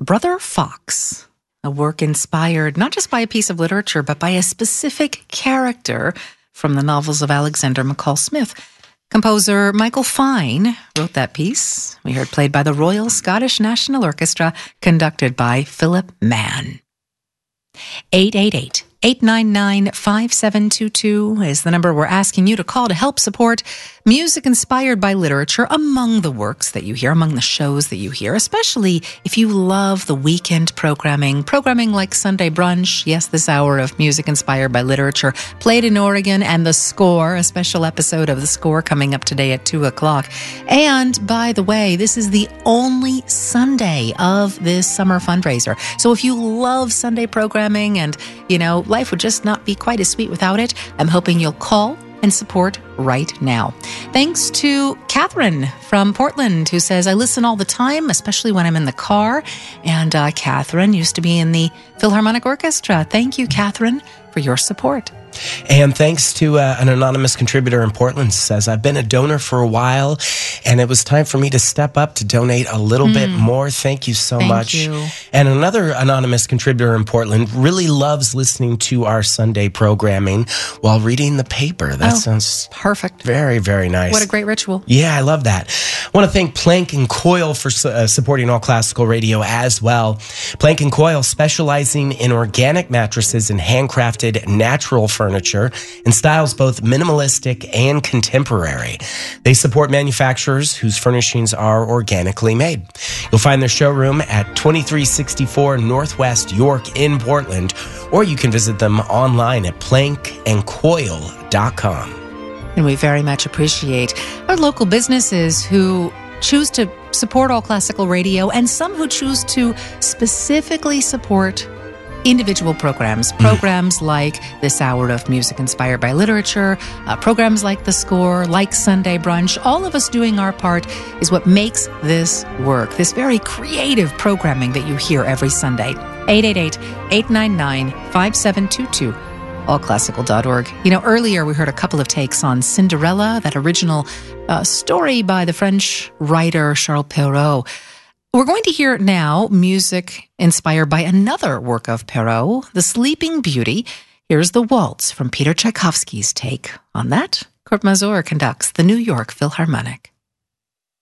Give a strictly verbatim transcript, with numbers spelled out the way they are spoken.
Brother Fox, a work inspired not just by a piece of literature, but by a specific character from the novels of Alexander McCall Smith. Composer Michael Fine wrote that piece. We heard played by the Royal Scottish National Orchestra, conducted by Philip Mann. eight eight eight, eight nine nine, five seven two two is the number we're asking you to call to help support music inspired by literature among the works that you hear, among the shows that you hear, especially if you love the weekend programming, programming like Sunday Brunch, yes, this hour of music inspired by literature, played in Oregon, and The Score, a special episode of The Score coming up today at two o'clock. And by the way, this is the only Sunday of this summer fundraiser. So if you love Sunday programming and, you know, life would just not be quite as sweet without it, I'm hoping you'll call and support right now. Thanks to Catherine from Portland, who says, I listen all the time, especially when I'm in the car. And uh, Catherine used to be in the Philharmonic Orchestra. Thank you, Catherine, for your support. And thanks to uh, an anonymous contributor in Portland, says, I've been a donor for a while, and it was time for me to step up to donate a little mm. bit more. Thank you so Thank much. You. And another anonymous contributor in Portland really loves listening to our Sunday programming while reading the paper. That oh, sounds perfect. Very, very nice. What a great ritual. Yeah, I love that. I want to thank Plank and Coil for uh, supporting All Classical Radio as well. Plank and Coil, specializing in organic mattresses and handcrafted natural furniture. Furniture in styles both minimalistic and contemporary. They support manufacturers whose furnishings are organically made. You'll find their showroom at twenty-three sixty-four Northwest York in Portland, or you can visit them online at plank and coil dot com. And we very much appreciate our local businesses who choose to support All Classical Radio, and some who choose to specifically support individual programs, programs mm. like this hour of music inspired by literature, uh, programs like The Score, like Sunday Brunch. All of us doing our part is what makes this work, this very creative programming that you hear every Sunday. eight eight eight, eight nine nine, five seven two two, all classical dot org. You know, earlier we heard a couple of takes on Cinderella, that original uh, story by the French writer Charles Perrault. We're going to hear now music inspired by another work of Perrault, The Sleeping Beauty. Here's the waltz from Peter Tchaikovsky's take on that. Kurt Masur conducts the New York Philharmonic.